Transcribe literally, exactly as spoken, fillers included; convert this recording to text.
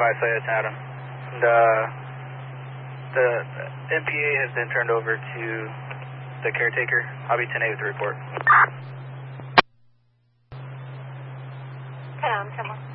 advised, Sayed Adam. The, the M P A has been turned over to the caretaker. I'll be ten eight with the report. Um, come on.